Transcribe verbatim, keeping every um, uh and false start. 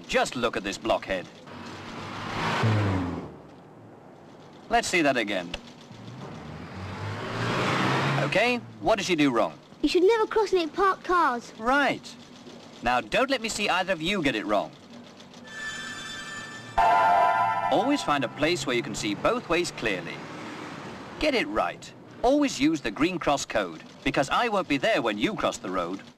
just look at this blockhead. Let's see that again. Okay, what did she do wrong? You should never cross near parked cars. Right. Now, don't let me see either of you get it wrong. Always find a place where you can see both ways clearly. Get it right. Always use the green cross code, because I won't be there when you cross the road.